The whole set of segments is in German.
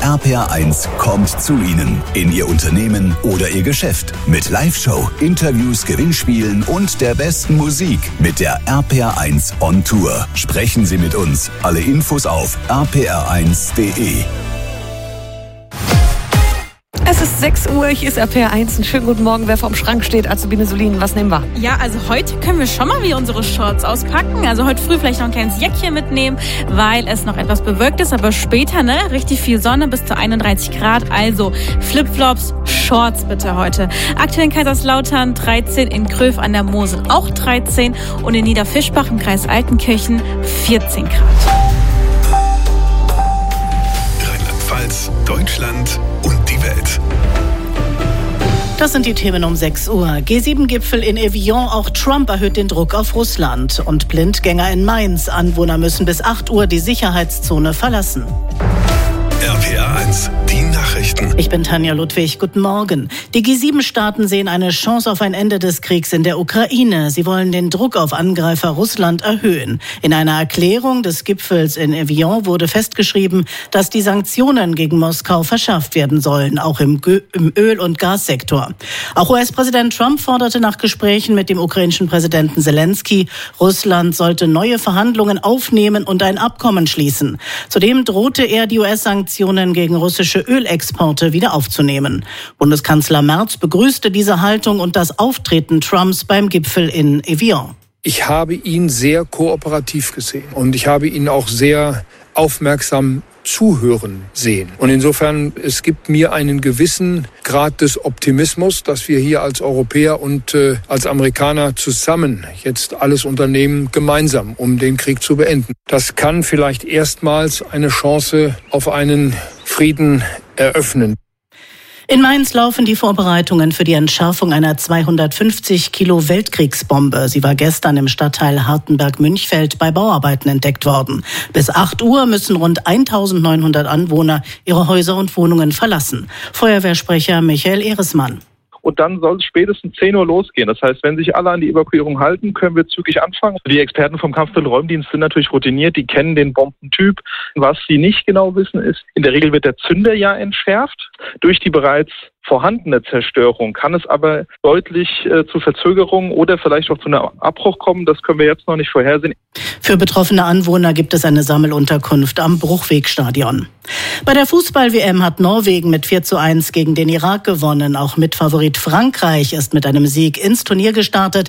RPR1 kommt zu Ihnen in Ihr Unternehmen oder Ihr Geschäft mit Live-Show, Interviews, Gewinnspielen und der besten Musik mit der RPR1 on Tour. Sprechen Sie mit uns. Alle Infos auf rpr1.de. Es ist 6 Uhr, hier ist RPR1. Einen schönen guten Morgen, wer vorm Schrank steht. Azubine Solin, was nehmen wir? Ja, also heute können wir schon mal wieder unsere Shorts auspacken. Also heute früh vielleicht noch ein kleines Jäckchen mitnehmen, weil es noch etwas bewölkt ist. Aber später, richtig viel Sonne, bis zu 31 Grad. Also Flipflops, Shorts bitte heute. Aktuell in Kaiserslautern 13, in Gröf an der Mosel auch 13 und in Niederfischbach im Kreis Altenkirchen 14 Grad. Rheinland-Pfalz, Deutschland und die Welt. Das sind die Themen um 6 Uhr. G7-Gipfel in Evian, auch Trump erhöht den Druck auf Russland. Und Blindgänger in Mainz. Anwohner müssen bis 8 Uhr die Sicherheitszone verlassen. RPR1, die Nachrichten. Ich bin Tanja Ludwig, guten Morgen. Die G7-Staaten sehen eine Chance auf ein Ende des Kriegs in der Ukraine. Sie wollen den Druck auf Angreifer Russland erhöhen. In einer Erklärung des Gipfels in Evian wurde festgeschrieben, dass die Sanktionen gegen Moskau verschärft werden sollen, auch im Öl- und Gassektor. Auch US-Präsident Trump forderte nach Gesprächen mit dem ukrainischen Präsidenten Zelensky, Russland sollte neue Verhandlungen aufnehmen und ein Abkommen schließen. Zudem drohte er, die US-Sanktionen gegen russische Ölexporte wieder aufzunehmen. Bundeskanzler Merz begrüßte diese Haltung und das Auftreten Trumps beim Gipfel in Evian. Ich habe ihn sehr kooperativ gesehen und ich habe ihn auch sehr aufmerksam zuhören sehen. Und insofern, es gibt mir einen gewissen Grad des Optimismus, dass wir hier als Europäer und als Amerikaner zusammen jetzt alles unternehmen, gemeinsam, um den Krieg zu beenden. Das kann vielleicht erstmals eine Chance auf einen Frieden eröffnen. In Mainz laufen die Vorbereitungen für die Entschärfung einer 250 Kilo Weltkriegsbombe. Sie war gestern im Stadtteil Hartenberg-Münchfeld bei Bauarbeiten entdeckt worden. Bis 8 Uhr müssen rund 1900 Anwohner ihre Häuser und Wohnungen verlassen. Feuerwehrsprecher Michael Ehresmann. Und dann soll es spätestens 10 Uhr losgehen. Das heißt, wenn sich alle an die Evakuierung halten, können wir zügig anfangen. Die Experten vom Kampfmittelräumdienst sind natürlich routiniert, die kennen den Bombentyp. Was sie nicht genau wissen ist, in der Regel wird der Zünder ja entschärft. Durch die bereits vorhandene Zerstörung kann es aber deutlich zu Verzögerungen oder vielleicht auch zu einem Abbruch kommen. Das können wir jetzt noch nicht vorhersehen. Für betroffene Anwohner gibt es eine Sammelunterkunft am Bruchwegstadion. Bei der Fußball-WM hat Norwegen mit 4:1 gegen den Irak gewonnen. Auch Mitfavorit Frankreich ist mit einem Sieg ins Turnier gestartet.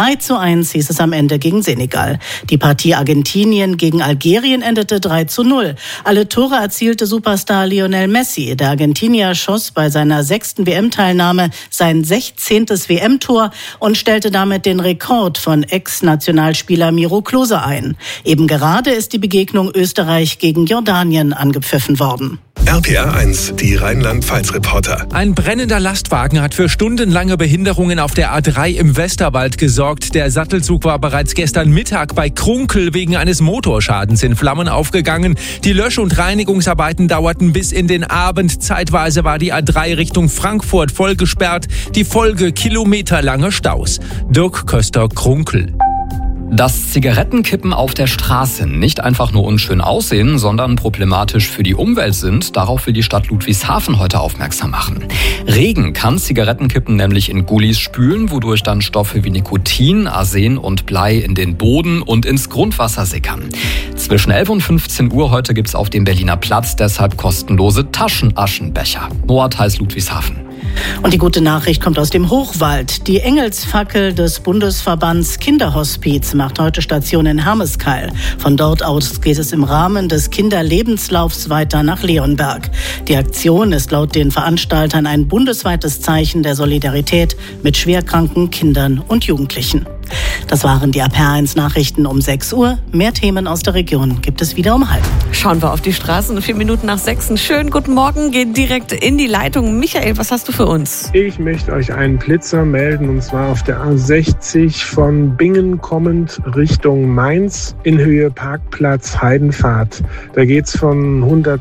3:1 hieß es am Ende gegen Senegal. Die Partie Argentinien gegen Algerien endete 3:0. Alle Tore erzielte Superstar Lionel Messi. Der Argentinier schoss bei seiner 6. WM-Teilnahme sein 16. WM-Tor und stellte damit den Rekord von Ex-Nationalspieler Miro Klose ein. Eben gerade ist die Begegnung Österreich gegen Jordanien angepfiffen worden. RPR1, die Rheinland-Pfalz-Reporter. Ein brennender Lastwagen hat für stundenlange Behinderungen auf der A3 im Westerwald gesorgt. Der Sattelzug war bereits gestern Mittag bei Krunkel wegen eines Motorschadens in Flammen aufgegangen. Die Lösch- und Reinigungsarbeiten dauerten bis in den Abend. Zeitweise war die A3 Richtung Frankfurt voll gesperrt. Die Folge kilometerlange Staus. Dirk Köster, Krunkel. Dass Zigarettenkippen auf der Straße nicht einfach nur unschön aussehen, sondern problematisch für die Umwelt sind, darauf will die Stadt Ludwigshafen heute aufmerksam machen. Regen kann Zigarettenkippen nämlich in Gullis spülen, wodurch dann Stoffe wie Nikotin, Arsen und Blei in den Boden und ins Grundwasser sickern. Zwischen 11 und 15 Uhr heute gibt's auf dem Berliner Platz deshalb kostenlose Taschenaschenbecher. Noah Theis, Ludwigshafen. Und die gute Nachricht kommt aus dem Hochwald. Die Engelsfackel des Bundesverbands Kinderhospiz macht heute Station in Hermeskeil. Von dort aus geht es im Rahmen des Kinderlebenslaufs weiter nach Leonberg. Die Aktion ist laut den Veranstaltern ein bundesweites Zeichen der Solidarität mit schwerkranken Kindern und Jugendlichen. Das waren die RPR1 Nachrichten um 6 Uhr. Mehr Themen aus der Region gibt es wieder um 5:30. Schauen wir auf die Straßen. 4 Minuten nach 6. Einen schönen guten Morgen. Gehen direkt in die Leitung. Michael, was hast du für uns? Ich möchte euch einen Blitzer melden, und zwar auf der A60 von Bingen kommend Richtung Mainz in Höhe Parkplatz Heidenpfad. Da geht's von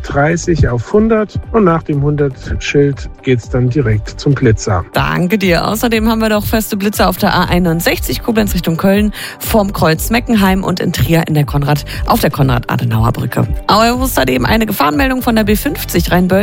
130 auf 100 und nach dem 100-Schild geht's dann direkt zum Blitzer. Danke dir. Außerdem haben wir doch feste Blitzer auf der A61 Koblenz Richtung Köln, vorm Kreuz Meckenheim und in Trier auf der Konrad-Adenauer-Brücke. Außerdem eine Gefahrenmeldung von der B50 Rheinböllen.